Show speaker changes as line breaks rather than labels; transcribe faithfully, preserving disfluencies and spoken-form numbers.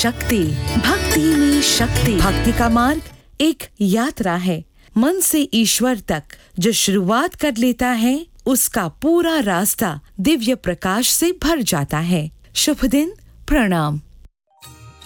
शक्ति, भक्ति में शक्ति। भक्ति का मार्ग एक यात्रा है। मन से ईश्वर तक जो शुरुआत कर लेता है, उसका पूरा रास्ता दिव्य प्रकाश से भर जाता है। शुभ दिन, प्रणाम।